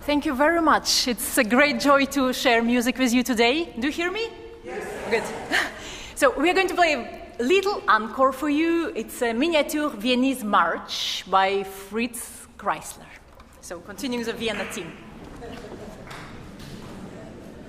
Thank you very much. It's a great joy to share music with you today. Do you hear me? Yes. Good. So we're going to play a little encore for you. It's a miniature Viennese march by Fritz Kreisler. So continuing the Vienna theme.